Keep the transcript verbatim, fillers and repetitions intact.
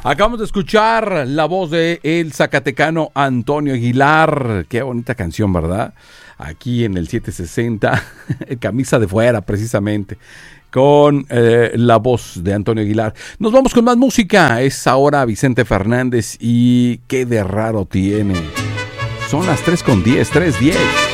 Acabamos de escuchar la voz de el zacatecano Antonio Aguilar. Qué bonita canción, ¿verdad? Aquí en el setecientos sesenta, camisa de fuera, precisamente, con eh, la voz de Antonio Aguilar. Nos vamos con más música. Es ahora Vicente Fernández y qué de raro tiene. Son las tres con diez, tres diez.